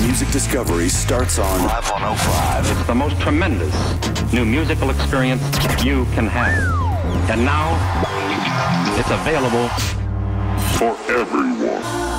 Music discovery starts on Live 105. It's the most tremendous new musical experience you can have. And now, it's available for everyone.